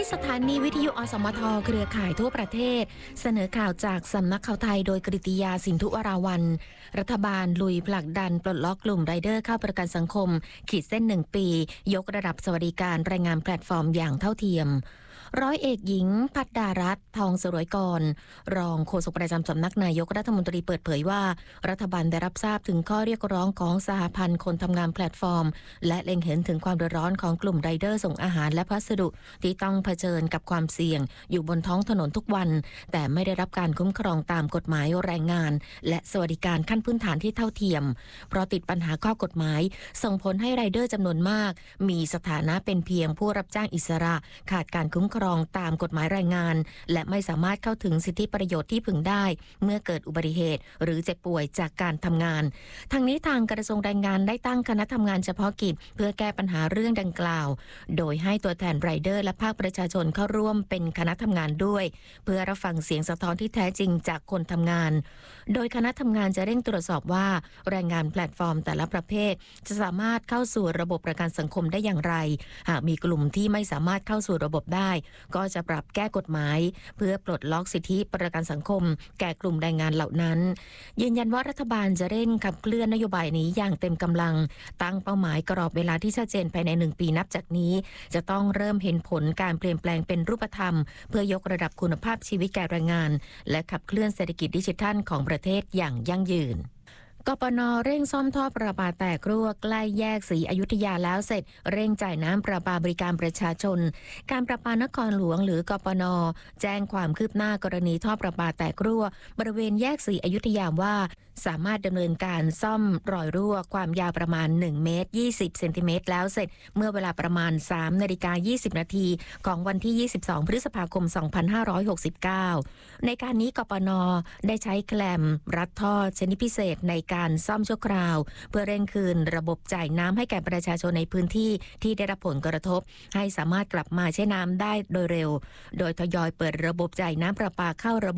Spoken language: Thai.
สถานีวิทยุอสมทเครือข่ายทั่วประเทศเสนอข่าวจากสำนักข่าวไทยโดยกฤติยาสินธุวราวัลย์รัฐบาลลุยผลักดันปลดล็อกกลุ่มไรเดอร์เข้าประกันสังคมขีดเส้น1 ปียกระดับสวัสดิการแรงงานแพลตฟอร์มอย่างเท่าเทียมร้อยเอกหญิงภัทรดารัตน์ทองสรวยกรรองโฆษกประจำสำนักนายกรัฐมนตรีเปิดเผยว่ารัฐบาลได้รับทราบถึงข้อเรียกร้องของสหพันธ์คนทำงานแพลตฟอร์มและเล็งเห็นถึงความเดือดร้อนของกลุ่มไรเดอร์ส่งอาหารและพัสดุที่ต้องเผชิญกับความเสี่ยงอยู่บนท้องถนนทุกวันแต่ไม่ได้รับการคุ้มครองตามกฎหมายแรงงานและสวัสดิการขั้นพื้นฐานที่เท่าเทียมเพราะติดปัญหาข้อกฎหมายส่งผลให้ไรเดอร์จำนวนมากมีสถานะเป็นเพียงผู้รับจ้างอิสระขาดการคุ้มครองตามกฎหมายแรงงานและไม่สามารถเข้าถึงสิทธิประโยชน์ที่พึงได้เมื่อเกิดอุบัติเหตุหรือเจ็บป่วยจากการทำงานทั้งนี้ทางกระทรวงแรงงานได้ตั้งคณะทำงานเฉพาะกิจเพื่อแก้ปัญหาเรื่องดังกล่าวโดยให้ตัวแทนไรเดอร์และภาคประชาชนเข้าร่วมเป็นคณะทำงานด้วยเพื่อรับฟังเสียงสะท้อนที่แท้จริงจากคนทำงานโดยคณะทำงานจะเร่งตรวจสอบว่าแรงงานแพลตฟอร์มแต่ละประเภทจะสามารถเข้าสู่ระบบประกันสังคมได้อย่างไรหากมีกลุ่มที่ไม่สามารถเข้าสู่ระบบได้ก็จะปรับแก้กฎหมายเพื่อปลดล็อกสิทธิประกันสังคมแก่กลุ่มแรงงานเหล่านั้นยืนยันว่ารัฐบาลจะเร่งขับเคลื่อนนโยบายนี้อย่างเต็มกำลังตั้งเป้าหมายกรอบเวลาที่ชัดเจนภายใน1 ปีนับจากนี้จะต้องเริ่มเห็นผลการเปลี่ยนแปลงเป็นรูปธรรมเพื่อยกระดับคุณภาพชีวิตแก่แรงงานและขับเคลื่อนเศรษฐกิจดิจิทัลของประเทศอย่างยั่งยืนกปน.เร่งซ่อมท่อประปาแตกรั่วใกล้แยกศรีอยุธยาแล้วเสร็จเร่งจ่ายน้ำประปาบริการประชาชนการประปานครหลวงหรือกปน.แจ้งความคืบหน้ากรณีท่อประปาแตกรั่วบริเวณแยกศรีอยุธยาว่าสามารถดำเนินการซ่อมรอยรั่วความยาวประมาณ1 เมตร 20 เซนติเมตรแล้วเสร็จเมื่อเวลาประมาณ 3:20 นาทีของวันที่ 22 พฤษภาคม 2569 ในการนี้กปน.ได้ใช้แคลมรัดท่อชนิดพิเศษในการซ่อมชั่วคราวเพื่อเร่งคืนระบบจ่ายน้ำให้แก่ประชาชนในพื้นที่ที่ได้รับผลกระทบให้สามารถกลับมาใช้น้ำได้โดยเร็วโดยทยอยเปิดระบบจ่ายน้ำประปาเข้าระบบ